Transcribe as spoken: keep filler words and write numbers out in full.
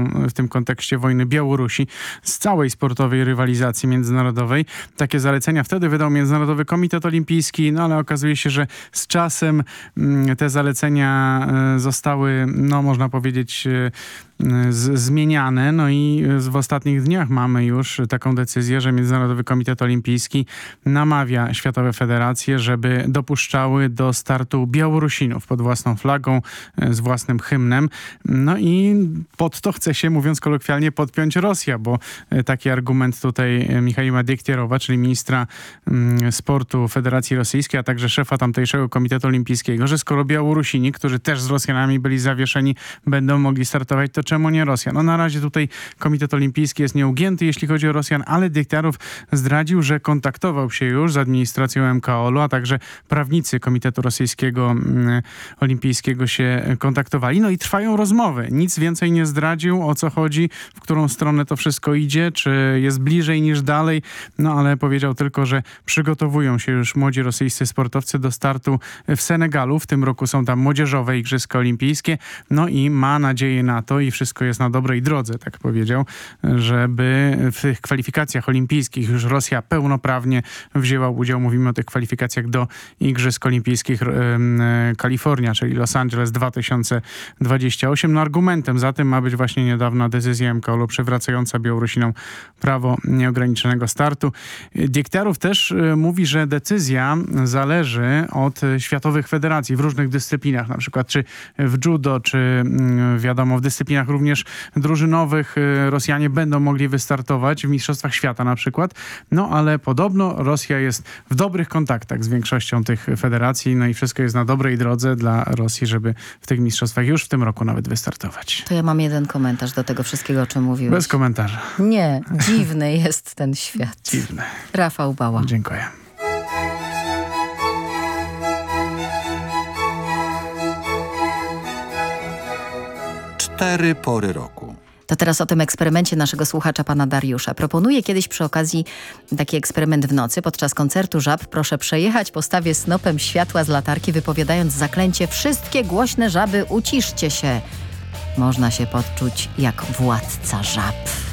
zaleceniom w tym kontekście wojny Białorusi z całej sportowej rywalizacji międzynarodowej. Takie zalecenia wtedy wydał Międzynarodowy Komitet Olimpijski, no ale okazuje się, że z czasem te zalecenia zostały, no można powiedzieć, z, zmieniane. No i w ostatnich dniach mamy już taką decyzję, że Międzynarodowy Komitet Olimpijski namawia światowe federacje, żeby dopuszczały do startu Białorusinów pod własną flagą, z własnym hymnem. No i pod to chce się, mówiąc kolokwialnie, podpiąć Rosja, bo taki argument tutaj Michaila Diektyarowa, czyli ministra sportu Federacji Rosyjskiej, a także szefa tamtejszego Komitetu Olimpijskiego, że skoro Białorusini, którzy też z Rosjanami byli zawieszeni, będą mogli startować, to czemu nie Rosja? No na razie tutaj Komitet Olimpijski jest nieugięty, jeśli chodzi o Rosjan, ale Diektyarow zdradził, że kontaktował się już z administracją M K O L u, a także prawnicy Komitetu Rosyjskiego mm, Olimpijskiego się kontaktowali. No i trwają rozmowy. Nic więcej nie zdradził, o co chodzi, w którą stronę to wszystko idzie, czy jest bliżej niż dalej. No ale powiedział tylko, że przygotowują się już młodzi rosyjscy sportowcy do startu w Senegalu. W tym roku są tam młodzieżowe Igrzyska Olimpijskie. No i ma nadzieję na to i wszystko jest na dobrej drodze, tak powiedział, żeby w tych kwalifikacjach olimpijskich już Rosja pełnoprawnie wzięła udział. Mówimy o tych kwalifikacjach do Igrzysk Olimpijskich Kalifornia, czyli Los Angeles dwa tysiące dwudziesty ósmy. No argumentem za tym ma być właśnie niedawna decyzja M K O L u przywracająca Białorusinom prawo nieograniczonego startu. Diektyarow też mówi, że decyzja zależy od światowych federacji w różnych dyscyplinach, na przykład czy w judo, czy wiadomo w dyscyplinach również drużynowych Rosjanie będą mogli wystartować w Mistrzostwach Świata na przykład. No ale podobno Rosja jest w dobrych kontaktach z większością tych federacji, no i wszystko jest na dobrej drodze dla Rosji, żeby w tych mistrzostwach już w tym roku nawet wystartować. To ja mam jeden komentarz do tego wszystkiego, o czym mówiłeś. Bez komentarza. Nie, dziwny jest ten świat. Dziwny. Rafał Bała. Dziękuję. Cztery pory roku. To teraz o tym eksperymencie naszego słuchacza, pana Dariusza. Proponuję kiedyś przy okazji taki eksperyment w nocy. Podczas koncertu żab proszę przejechać po stawie snopem światła z latarki, wypowiadając zaklęcie: wszystkie głośne żaby, uciszcie się. Można się poczuć jak władca żab.